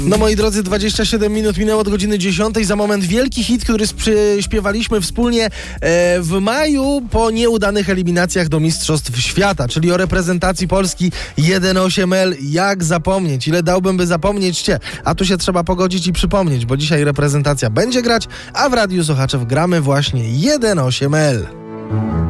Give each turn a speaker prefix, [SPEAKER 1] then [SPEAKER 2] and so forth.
[SPEAKER 1] No moi drodzy, 27 minut minęło od godziny 10. Za moment wielki hit, który śpiewaliśmy wspólnie w maju po nieudanych eliminacjach do Mistrzostw Świata, czyli o reprezentacji Polski 1.8L. Jak zapomnieć? Ile dałbym, by zapomnieć cię? A tu się trzeba pogodzić i przypomnieć, bo dzisiaj reprezentacja będzie grać, a w Radiu Sochaczew gramy właśnie 1.8L.